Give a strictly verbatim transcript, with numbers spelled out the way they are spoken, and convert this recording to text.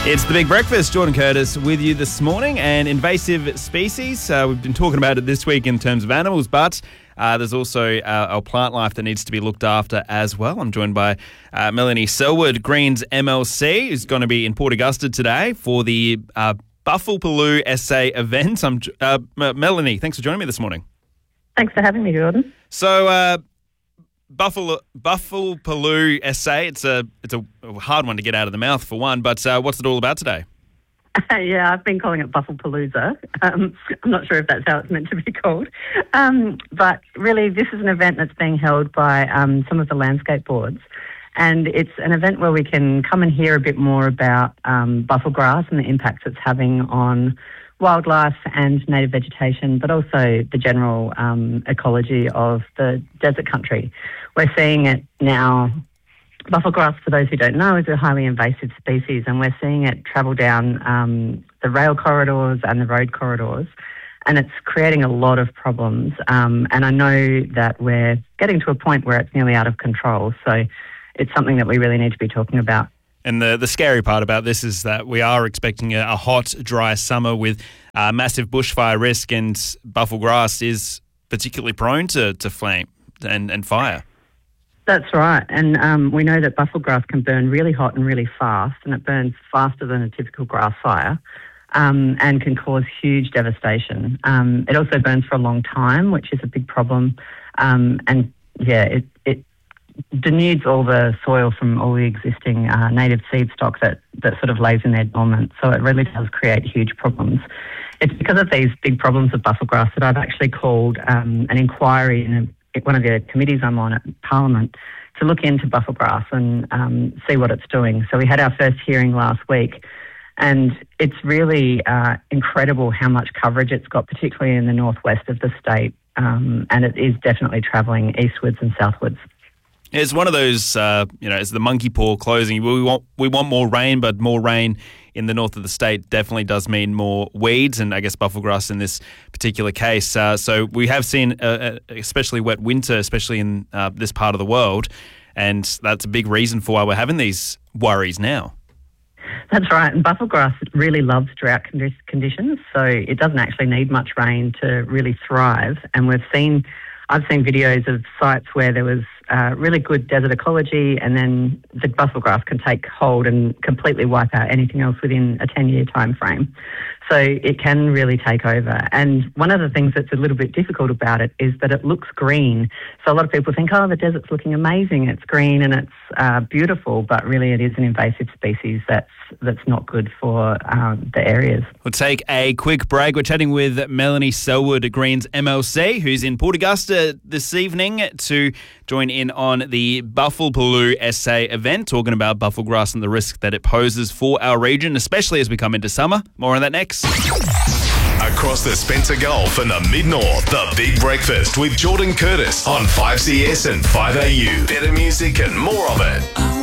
It's The Big Breakfast. Jordan Curtis with you this morning. And invasive species, uh, we've been talking about it this week in terms of animals, but uh, there's also uh, our plant life that needs to be looked after as well. I'm joined by uh, Melanie Selwood, Greens M L C, who's going to be in Port Augusta today for the uh, Buffalo S A event. I'm, uh, M- Melanie, thanks for joining me this morning. Thanks for having me, Jordan. So, uh, Buffalo Buffalo S A. It's a it's a hard one to get out of the mouth for one. But uh, what's it all about today? yeah, I've been calling it Buffalopalooza. Um, I'm not sure if that's how it's meant to be called. Um, but really, this is an event that's being held by um, some of the landscape boards. And it's an event where we can come and hear a bit more about um, buffel grass and the impacts it's having on wildlife and native vegetation, but also the general um, ecology of the desert country. We're seeing it now. Buffel grass, for those who don't know, is a highly invasive species, and we're seeing it travel down um, the rail corridors and the road corridors, and it's creating a lot of problems. Um, and I know that we're getting to a point where it's nearly out of control, so it's something that we really need to be talking about. And the, the scary part about this is that we are expecting a, a hot, dry summer with uh, massive bushfire risk, and buffel grass is particularly prone to, to flame and, and fire. That's right. And um, we know that buffel grass can burn really hot and really fast, and it burns faster than a typical grass fire um, and can cause huge devastation. Um, it also burns for a long time, which is a big problem. Um, and, yeah, it, it denudes all the soil from all the existing uh, native seed stock that, that sort of lays in there dormant. So it really does create huge problems. It's because of these big problems of buffel grass that I've actually called um, an inquiry in a one of the committees I'm on at Parliament to look into buffel grass and um, see what it's doing. So we had our first hearing last week, and it's really uh, incredible how much coverage it's got, particularly in the northwest of the state, um, and it is definitely travelling eastwards and southwards. It's one of those, uh, you know, it's the monkey paw closing. We want we want more rain, but more rain in the north of the state definitely does mean more weeds, and I guess buffel grass in this particular case. Uh, so we have seen, uh, especially wet winter, especially in uh, this part of the world, and that's a big reason for why we're having these worries now. That's right, and buffel grass really loves drought condi- conditions, so it doesn't actually need much rain to really thrive. And we've seen, I've seen videos of sites where there was uh, really good desert ecology, and then the buffel grass can take hold and completely wipe out anything else within a ten-year time frame. So it can really take over. And one of the things that's a little bit difficult about it is that it looks green. So a lot of people think, oh, the desert's looking amazing, it's green and it's uh, beautiful, but really it is an invasive species that's that's not good for um, the areas. We'll take a quick break. We're chatting with Melanie Selwood, Greens M L C, who's in Port Augusta this evening to join in on the Buffalo S A event, talking about buffel grass and the risk that it poses for our region, especially as we come into summer. More on that next. Across the Spencer Gulf and the Mid-North, The Big Breakfast with Jordan Curtis on five C S and five A U. Better music and more of it.